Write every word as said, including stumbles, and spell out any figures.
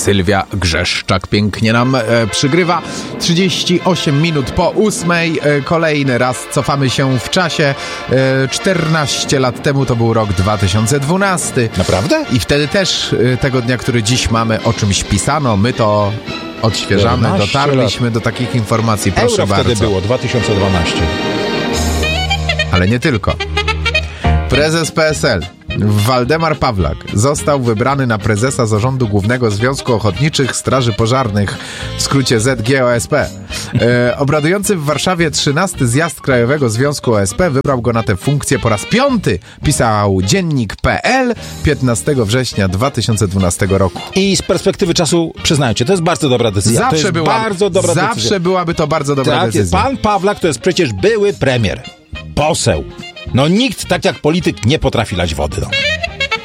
Sylwia Grzeszczak pięknie nam e, przygrywa. trzydzieści osiem minut po ósmej. E, kolejny raz cofamy się w czasie. E, czternaście lat temu to był rok dwa tysiące dwunasty. Naprawdę? I wtedy też e, tego dnia, który dziś mamy, o czymś pisano. My to odświeżamy, dotarliśmy lat. do takich informacji. Proszę Euro bardzo. wtedy było, dwa tysiące dwanaście. Ale nie tylko. Prezes P S L Waldemar Pawlak został wybrany na prezesa Zarządu Głównego Związku Ochotniczych Straży Pożarnych, w skrócie Z G O S P. E, obradujący w Warszawie trzynasty Zjazd Krajowego Związku O S P wybrał go na tę funkcję po raz piąty, pisał Dziennik kropka P L piętnastego września dwa tysiące dwunastego roku. I z perspektywy czasu, przyznajcie, to jest bardzo dobra decyzja. Zawsze, to jest była, bardzo dobra zawsze decyzja. byłaby to bardzo dobra tak, decyzja. Pan Pawlak to jest przecież były premier, poseł. No nikt tak jak polityk nie potrafi lać wody. No.